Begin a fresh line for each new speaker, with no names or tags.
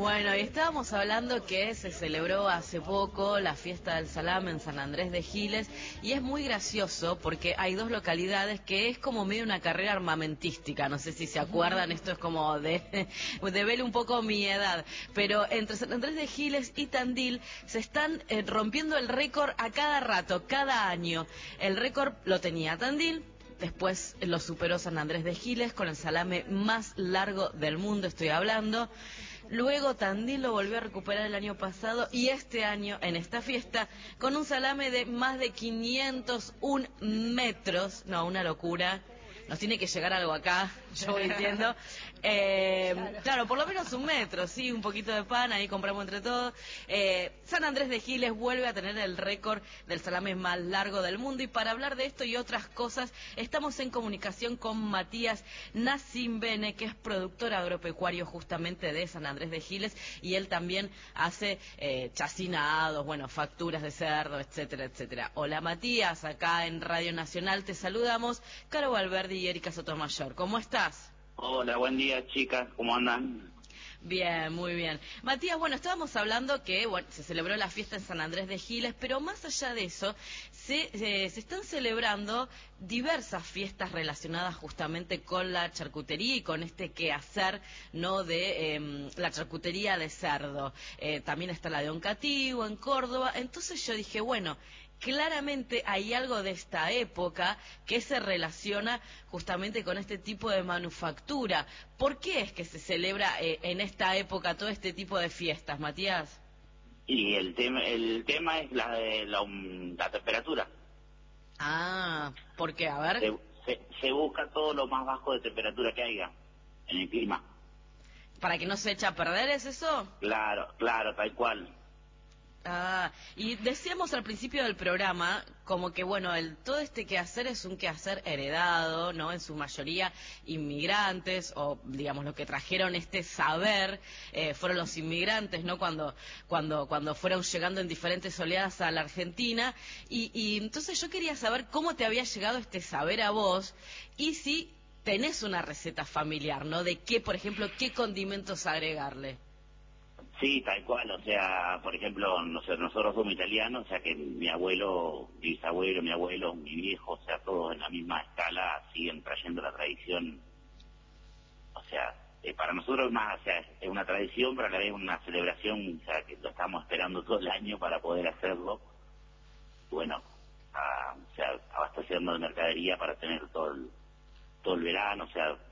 Bueno, y estábamos hablando que se celebró hace poco la fiesta del salame en San Andrés de Giles, y es muy gracioso porque hay dos localidades que es como medio una carrera armamentística, no sé si se acuerdan, esto es como de ver un poco mi edad, pero entre San Andrés de Giles y Tandil se están rompiendo el récord a cada rato, cada año. El récord lo tenía Tandil. Después lo superó San Andrés de Giles con el salame más largo del mundo, estoy hablando. Luego Tandil lo volvió a recuperar el año pasado y este año, en esta fiesta, con un salame de más de 501 metros. No, una locura. Nos tiene que llegar algo acá, yo voy diciendo. Claro, por lo menos 1 metro, sí, un poquito de pan, ahí compramos entre todos. San Andrés de Giles vuelve a tener el récord del salame más largo del mundo, y para hablar de esto y otras cosas, estamos en comunicación con Matías Nacimbene, que es productor agropecuario justamente de San Andrés de Giles, y él también hace chacinados, bueno, facturas de cerdo, etcétera, etcétera. Hola Matías, acá en Radio Nacional te saludamos, Caro Valverde y Erika Sotomayor. ¿Cómo estás?
Hola, buen día chicas, ¿cómo andan?
Bien, muy bien. Matías, bueno, estábamos hablando que se celebró la fiesta en San Andrés de Giles, pero más allá de eso, se están celebrando diversas fiestas relacionadas justamente con la charcutería y con este quehacer, ¿no?, de la charcutería de cerdo. También está la de Oncativo, en Córdoba. Entonces yo dije, bueno, claramente hay algo de esta época que se relaciona justamente con este tipo de manufactura. ¿Por qué es que se celebra en esta época todo este tipo de fiestas, Matías?
Y el tema es la temperatura.
Ah, ¿por qué? A ver.
Se busca todo lo más bajo de temperatura que haya en el clima.
¿Para que no se eche a perder, es eso?
Claro, claro, tal cual.
Ah, y decíamos al principio del programa, como que bueno, todo este quehacer es un quehacer heredado, ¿no? En su mayoría inmigrantes, o digamos lo que trajeron este saber, fueron los inmigrantes, ¿no? Cuando fueron llegando en diferentes oleadas a la Argentina, y entonces yo quería saber cómo te había llegado este saber a vos, y si tenés una receta familiar, ¿no? De qué, por ejemplo, qué condimentos agregarle.
Sí, tal cual, o sea, por ejemplo, no sé, nosotros somos italianos, o sea que mi abuelo, mi bisabuelo, mi abuelo, mi viejo, o sea, todos en la misma escala siguen trayendo la tradición. O sea, para nosotros es más, o sea, es una tradición, pero a la vez una celebración, o sea, que lo estamos esperando todo el año para poder hacerlo. Bueno, o sea, abasteciendo de mercadería para tener todo el verano, o sea,